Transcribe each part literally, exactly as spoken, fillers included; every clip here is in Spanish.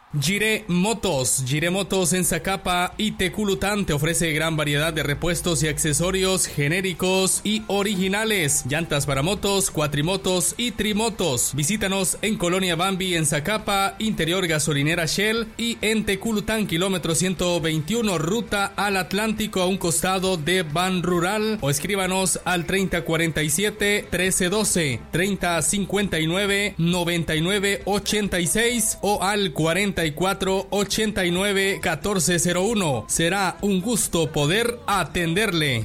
Gire Motos. Gire Motos en Zacapa y Teculután te ofrece gran variedad de repuestos y accesorios genéricos y originales. Llantas para motos, cuatrimotos y trimotos. Visítanos en Colonia Bambi en Zacapa, Interior Gasolinera Shell, y en Teculután, kilómetro ciento veintiuno, ruta al Atlántico, a un costado de Ban Rural. O escríbanos al treinta cuarenta y siete, trece doce, treinta cincuenta y nueve, noventa y nueve ochenta y seis o al cuarenta y cuatro, ochenta y nueve, catorce cero uno. Será un gusto poder atenderle.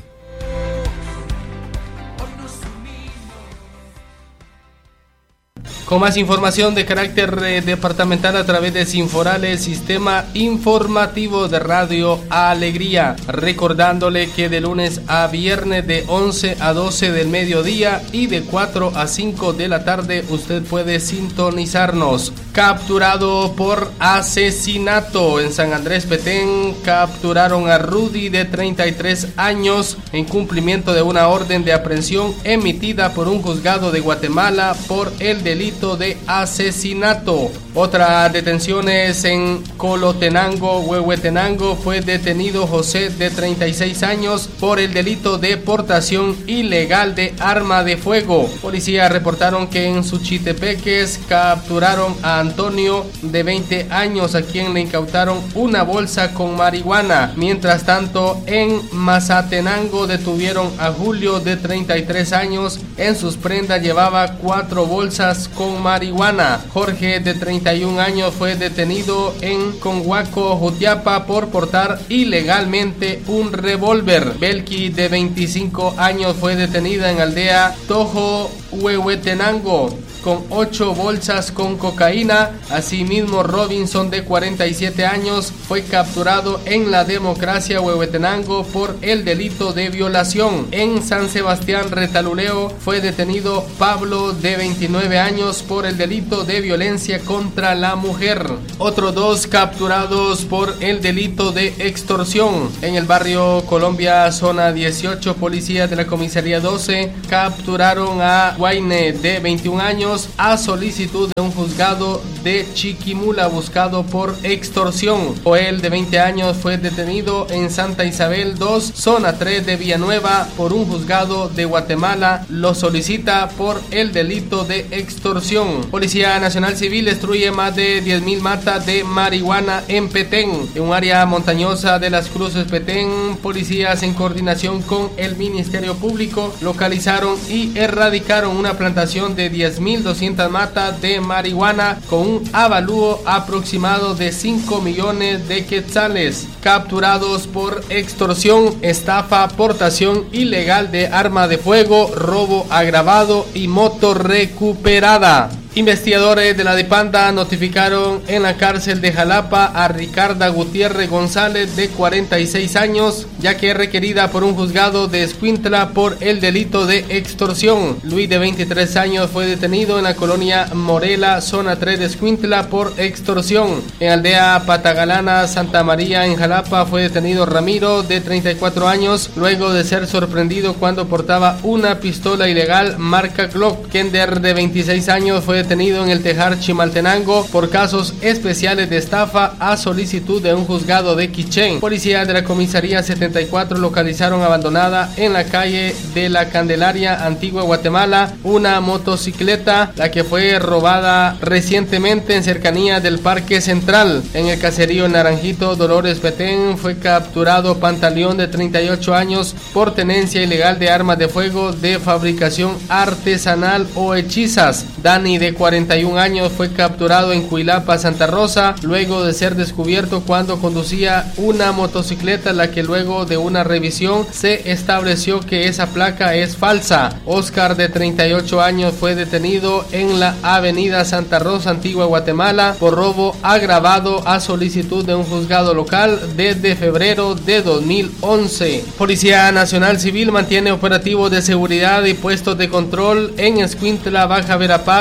Con más información de carácter eh, departamental a través de Sinforales, Sistema Informativo de Radio Alegría. Recordándole que de lunes a viernes de once a doce del mediodía y de cuatro a cinco de la tarde usted puede sintonizarnos. Capturado por asesinato en San Andrés Petén, capturaron a Rudy de treinta y tres años en cumplimiento de una orden de aprehensión emitida por un juzgado de Guatemala por el delito de asesinato. Otra detención es en Colotenango, Huehuetenango. Fue detenido José de treinta y seis años por el delito de portación ilegal de arma de fuego. Policías reportaron que en Suchitepeques capturaron a Antonio de veinte años, a quien le incautaron una bolsa con marihuana. Mientras tanto, en Mazatenango detuvieron a Julio de treinta y tres años. En sus prendas llevaba cuatro bolsas con marihuana. Jorge de treinta y un años fue detenido en Conhuaco, Jutiapa, por portar ilegalmente un revólver. Belki de veinticinco años fue detenida en Aldea Tojo, Huehuetenango, con ocho bolsas con cocaína. Asimismo, Robinson de cuarenta y siete años fue capturado en La Democracia, Huehuetenango, por el delito de violación. En San Sebastián, Retaluleo, fue detenido Pablo de veintinueve años por el delito de violencia contra la mujer. Otros dos capturados por el delito de extorsión. En el barrio Colombia, zona dieciocho, policías de la comisaría doce capturaron a Guayne de veintiún años a solicitud de un juzgado de Chiquimula buscado por extorsión. Joel de veinte años fue detenido en Santa Isabel dos, zona tres de Villanueva, por un juzgado de Guatemala. Lo solicita por el delito de extorsión. Policía Nacional Civil destruye más de diez mil matas de marihuana en Petén. En un área montañosa de Las Cruces, Petén, policías en coordinación con el Ministerio Público localizaron y erradicaron una plantación de diez mil doscientas matas de marihuana con un avalúo aproximado de cinco millones de quetzales. Capturados por extorsión, estafa, portación ilegal de arma de fuego, robo agravado y moto recuperada. Investigadores de la DIPANDA notificaron en la cárcel de Jalapa a Ricarda Gutiérrez González de cuarenta y seis años, ya que es requerida por un juzgado de Escuintla por el delito de extorsión. Luis de veintitrés años fue detenido en la colonia Morela, zona tres de Escuintla, por extorsión. En aldea Patagalana, Santa María, en Jalapa, fue detenido Ramiro de treinta y cuatro años luego de ser sorprendido cuando portaba una pistola ilegal marca Glock. Kender de veintiséis años fue detenido en el Tejar, Chimaltenango, por casos especiales de estafa a solicitud de un juzgado de Quichén. Policías de la comisaría setenta y cuatro localizaron abandonada en la calle de la Candelaria, Antigua Guatemala, una motocicleta, la que fue robada recientemente en cercanía del Parque Central. En el caserío Naranjito, Dolores, Petén, fue capturado Pantaleón de treinta y ocho años por tenencia ilegal de armas de fuego de fabricación artesanal o hechizas. Dani de cuarenta y un años fue capturado en Cuilapa, Santa Rosa, luego de ser descubierto cuando conducía una motocicleta, la que luego de una revisión se estableció que esa placa es falsa. Oscar de treinta y ocho años fue detenido en la avenida Santa Rosa, Antigua Guatemala, por robo agravado a solicitud de un juzgado local desde febrero de dos mil once. Policía Nacional Civil mantiene operativos de seguridad y puestos de control en Escuintla, Baja Verapaz, Jutiapa,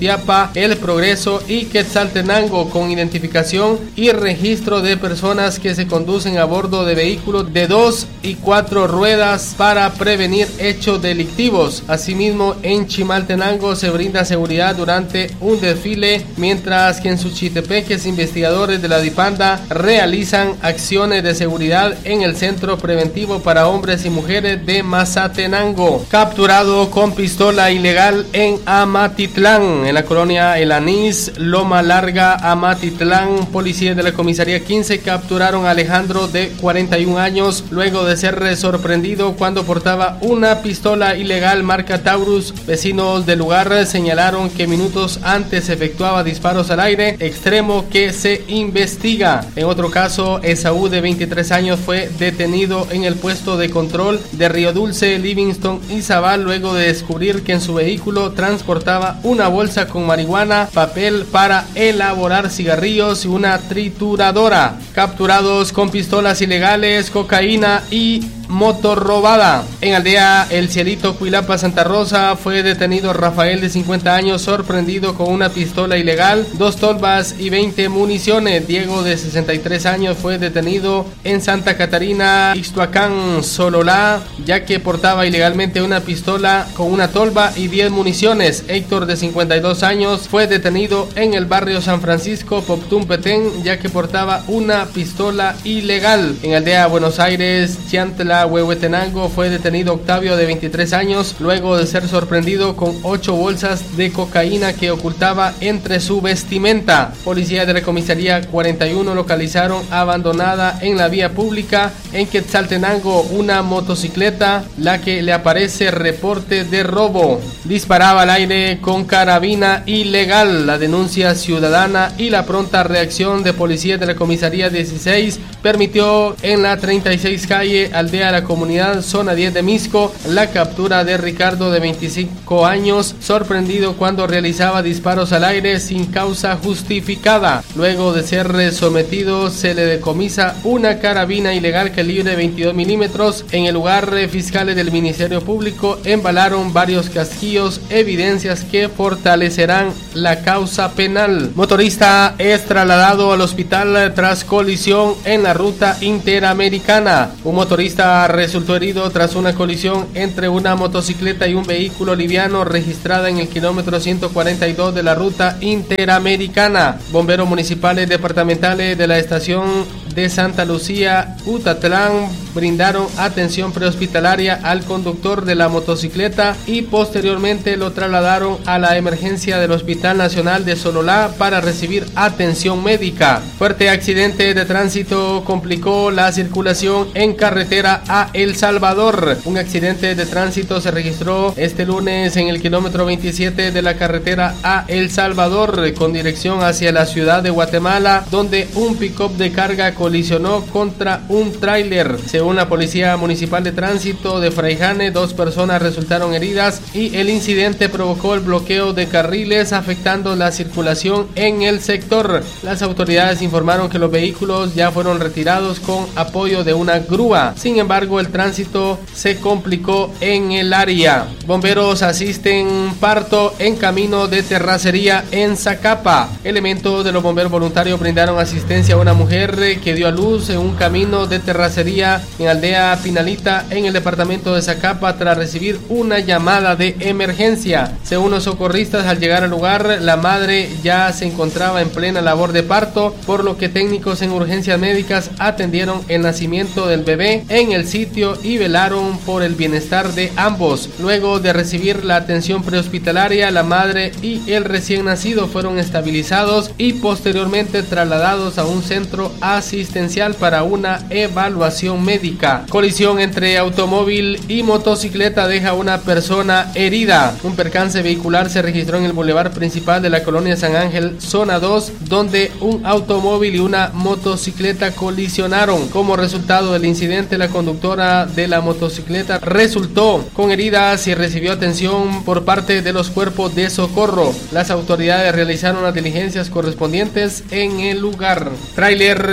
Jutiapa, El Progreso y Quetzaltenango, con identificación y registro de personas que se conducen a bordo de vehículos de dos y cuatro ruedas para prevenir hechos delictivos. Asimismo, en Chimaltenango se brinda seguridad durante un desfile, mientras que en Suchitepeques investigadores de la DIPANDA realizan acciones de seguridad en el Centro Preventivo para Hombres y Mujeres de Mazatenango. Capturado con pistola ilegal en Amatitlán, en la colonia El Anís, Loma Larga, Amatitlán. Policías de la comisaría quince capturaron a Alejandro, de cuarenta y un años, luego de ser sorprendido cuando portaba una pistola ilegal marca Taurus. Vecinos del lugar señalaron que minutos antes efectuaba disparos al aire, extremo que se investiga. En otro caso, Esaú, de veintitrés años, fue detenido en el puesto de control de Río Dulce, Livingston y Zabal, luego de descubrir que en su vehículo transportaba una bolsa con marihuana, papel para elaborar cigarrillos y una trituradora. Capturados con pistolas ilegales, cocaína y moto robada. En aldea El Cielito, Cuilapa, Santa Rosa, fue detenido Rafael, de cincuenta años, sorprendido con una pistola ilegal, dos tolvas y veinte municiones. Diego, de sesenta y tres años, fue detenido en Santa Catarina, Ixtuacán, Sololá, ya que portaba ilegalmente una pistola con una tolva y diez municiones. Héctor, de cincuenta y dos años, fue detenido en el barrio San Francisco, Poptún, Petén, ya que portaba una pistola ilegal. En aldea Buenos Aires, Chiantla, Huehuetenango, fue detenido Octavio, de veintitrés años, luego de ser sorprendido con ocho bolsas de cocaína que ocultaba entre su vestimenta. Policías de la comisaría cuarenta y uno localizaron abandonada en la vía pública en Quetzaltenango una motocicleta, la que le aparece reporte de robo. Disparaba al aire con carabina ilegal. La denuncia ciudadana y la pronta reacción de policías de la comisaría dieciséis permitió en la treinta y seis calle Aldea La Comunidad, zona diez de Misco, la captura de Ricardo, de veinticinco años, sorprendido cuando realizaba disparos al aire sin causa justificada. Luego de ser sometido, se le decomisa una carabina ilegal calibre veintidós milímetros. En el lugar, fiscales del Ministerio Público embalaron varios casquillos, evidencias que fortalecerán la causa penal. Motorista es trasladado al hospital tras colisión en la ruta interamericana. Un motorista resultó herido tras una colisión entre una motocicleta y un vehículo liviano registrada en el kilómetro ciento cuarenta y dos de la ruta interamericana. Bomberos municipales departamentales de la estación de Santa Lucía, Utatlán, brindaron atención prehospitalaria al conductor de la motocicleta y posteriormente lo trasladaron a la emergencia del Hospital Nacional de Sololá para recibir atención médica. Fuerte accidente de tránsito complicó la circulación en carretera a El Salvador. Un accidente de tránsito se registró este lunes en el kilómetro veintisiete de la carretera a El Salvador con dirección hacia la ciudad de Guatemala, donde un pick-up de carga colisionó contra un tráiler. Según la Policía Municipal de Tránsito de Fraijane, dos personas resultaron heridas y el incidente provocó el bloqueo de carriles, afectando la circulación en el sector. Las autoridades informaron que los vehículos ya fueron retirados con apoyo de una grúa. Sin embargo, el tránsito se complicó en el área. Bomberos asisten parto en camino de terracería en Zacapa. Elementos de los bomberos voluntarios brindaron asistencia a una mujer que dio a luz en un camino de terracería en aldea Pinalita, en el departamento de Zacapa, tras recibir una llamada de emergencia. Según los socorristas, al llegar al lugar, la madre ya se encontraba en plena labor de parto, por lo que técnicos en urgencias médicas atendieron el nacimiento del bebé en el sitio y velaron por el bienestar de ambos. Luego de recibir la atención prehospitalaria, la madre y el recién nacido fueron estabilizados y posteriormente trasladados a un centro asistencial para una evaluación médica. Colisión entre automóvil y motocicleta deja una persona herida. Un percance vehicular se registró en el bulevar principal de la colonia San Ángel, zona dos, donde un automóvil y una motocicleta colisionaron. Como resultado del incidente, la conductora de la motocicleta resultó con heridas y recibió atención por parte de los cuerpos de socorro. Las autoridades realizaron las diligencias correspondientes en el lugar. Tráiler varado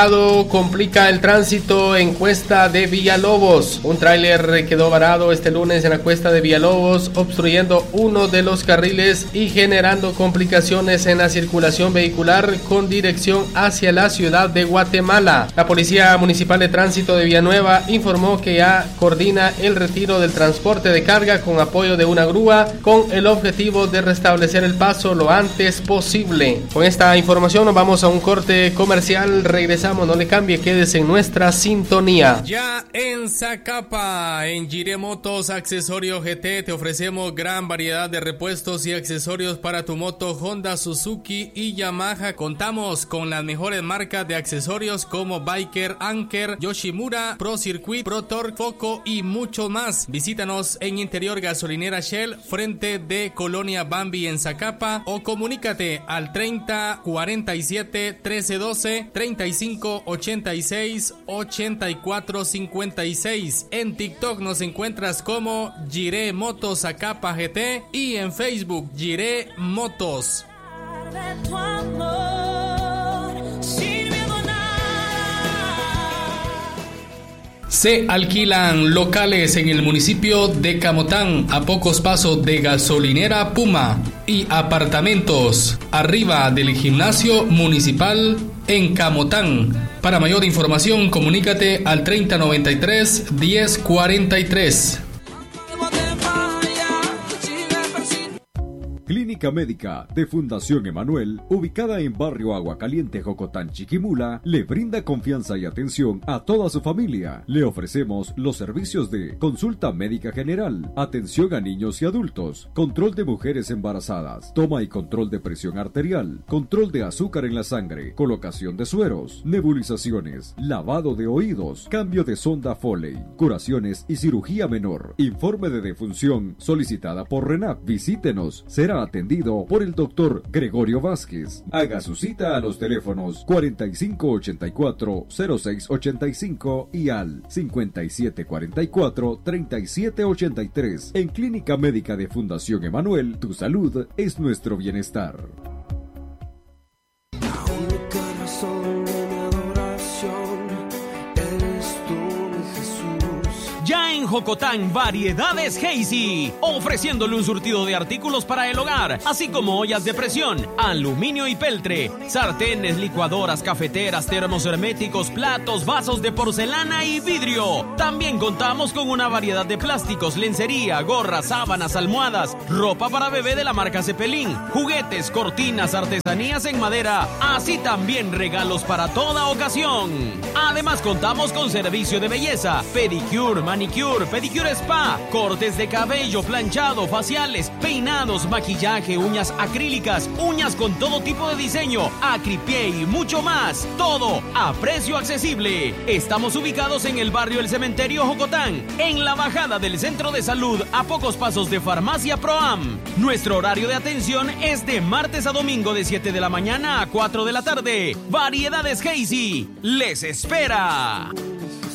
varado complica el tránsito en Cuesta de Villalobos. Un tráiler quedó varado este lunes en la Cuesta de Villalobos, obstruyendo uno de los carriles y generando complicaciones en la circulación vehicular con dirección hacia la ciudad de Guatemala. La Policía Municipal de Tránsito de Villanueva informó que ya coordina el retiro del transporte de carga con apoyo de una grúa con el objetivo de restablecer el paso lo antes posible. Con esta información nos vamos a un corte comercial, regresamos, no le cambie, quédese en nuestra sintonía. Ya en Zacapa, en Jiré Motos Accesorios G T, te ofrecemos gran variedad de repuestos y accesorios para tu moto Honda, Suzuki y Yamaha. Contamos con las mejores marcas de accesorios como Biker, Anker, Yoshimura, Pro Circuit, Pro Torque, Foco y mucho más. Visítanos en Interior Gasolinera Shell, frente de Colonia Bambi en Zacapa, o comunícate al treinta cuarenta y siete trece doce, treinta y cinco ochenta y seis ochenta y cuatro cincuenta y seis. En TikTok nos encuentras como Jiré Motos Zacapa G T y en Facebook Jiré Motos. Se alquilan locales en el municipio de Camotán, a pocos pasos de Gasolinera Puma, y apartamentos arriba del gimnasio municipal en Camotán. Para mayor información, comunícate al treinta noventa y tres diez cuarenta y tres. Clínica Médica de Fundación Emanuel, ubicada en Barrio Agua Caliente, Jocotán, Chiquimula, le brinda confianza y atención a toda su familia. Le ofrecemos los servicios de consulta médica general, atención a niños y adultos, control de mujeres embarazadas, toma y control de presión arterial, control de azúcar en la sangre, colocación de sueros, nebulizaciones, lavado de oídos, cambio de sonda Foley, curaciones y cirugía menor. Informe de defunción solicitada por RENAP. Visítenos. Será atendido por el doctor Gregorio Vázquez. Haga su cita a los teléfonos cuarenta y cinco ochenta y cuatro cero seis ochenta y cinco y al cincuenta y siete cuarenta y cuatro treinta y siete ochenta y tres. En Clínica Médica de Fundación Emanuel, tu salud es nuestro bienestar. La única razón de mi adoración eres tú, mi Jesús. Ya en Jocotán, Variedades Hazy, ofreciéndole un surtido de artículos para el hogar, así como ollas de presión, aluminio y peltre, sartenes, licuadoras, cafeteras, termos herméticos, platos, vasos de porcelana y vidrio. También contamos con una variedad de plásticos, lencería, gorras, sábanas, almohadas, ropa para bebé de la marca Cepelín, juguetes, cortinas, artesanías en madera, así también regalos para toda ocasión. Además contamos con servicio de belleza, pedicure, manicure, pedicure spa, cortes de cabello, planchado, faciales, peinados, maquillaje, uñas acrílicas, uñas con todo tipo de diseño, acripié y mucho más. Todo a precio accesible. Estamos ubicados en el barrio El Cementerio Jocotán, en la bajada del Centro de Salud, a pocos pasos de Farmacia Proam. Nuestro horario de atención es de martes a domingo de siete de la mañana a cuatro de la tarde. Variedades Hazy les espera.